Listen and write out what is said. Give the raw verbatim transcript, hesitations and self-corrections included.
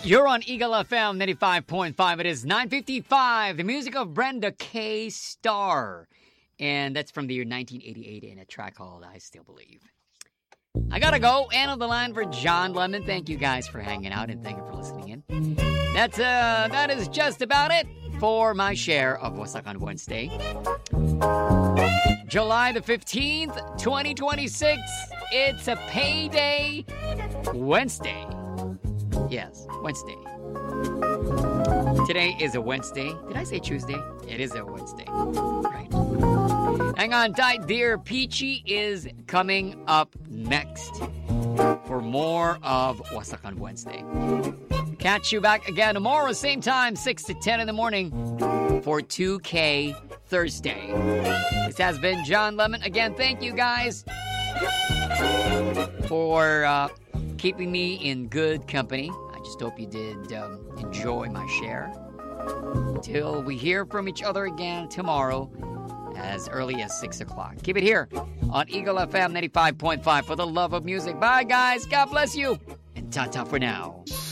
You're on Eagle F M ninety-five point five. It is nine fifty-five. The music of Brenda K. Starr. And that's from the year nineteen eighty-eight in a track called I Still Believe. I gotta go. And on the line for John Lemon. Thank you guys for hanging out and thank you for listening in. That's uh, that is just about it for my share of Wasakan Wednesday. July the fifteenth, twenty twenty-six. It's a payday Wednesday. Yes, Wednesday. Today is a Wednesday. Did I say Tuesday? It is a Wednesday. Right. Hang on tight, dear. Peachy is coming up next for more of Wasakan Wednesday. Catch you back again tomorrow, same time, six to ten in the morning for two K Thursday. This has been John Lemon. Again, thank you guys for uh, keeping me in good company. I just hope you did um, enjoy my share. Till we hear from each other again tomorrow as early as six o'clock. Keep it here on Eagle F M ninety-five point five for the love of music. Bye, guys. God bless you. And ta-ta for now.